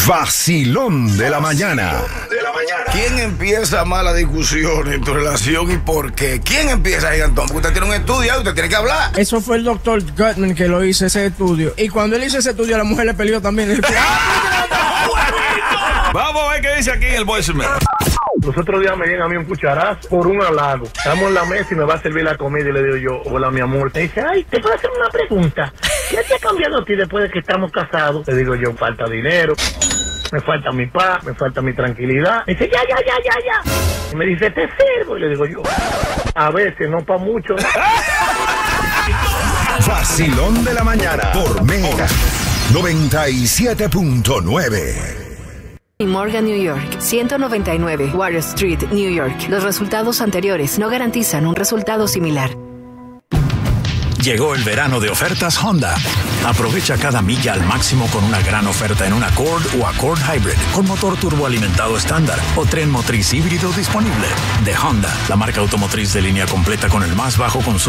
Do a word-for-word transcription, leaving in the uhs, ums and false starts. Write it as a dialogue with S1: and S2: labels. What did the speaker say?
S1: Vacilón de la mañana.
S2: ¿Quién empieza más la discusión en tu relación y por qué? ¿Quién empieza, Gigantón? Porque usted tiene un estudio y usted tiene que hablar.
S3: Eso fue el doctor Gottman que lo hizo, ese estudio. Y cuando él hizo ese estudio, la mujer le peleó también. Le
S4: Vamos a ver qué dice aquí el voicemail.
S5: Los otros días me llega a mí un cucharazo por un halago. Estamos en la mesa y me va a servir la comida y le digo yo, hola mi amor. Me dice, ay, te puedo hacer una pregunta. ¿Qué te ha cambiado a ti después de que estamos casados? Le digo yo, falta dinero, me falta mi paz, me falta mi tranquilidad. Me dice, ya, ya, ya, ya, ya. Y me dice, te sirvo. Y le digo yo, a veces, no para mucho.
S1: Vacilón de la mañana por Mega noventa y siete punto nueve.
S6: Morgan, New York, ciento noventa y nueve Water Street, New York. Los resultados anteriores no garantizan un resultado similar.
S7: Llegó el verano de ofertas Honda. Aprovecha cada milla al máximo con una gran oferta en un Accord o Accord Hybrid con motor turboalimentado estándar o tren motriz híbrido disponible. De Honda, la marca automotriz de línea completa con el más bajo consumo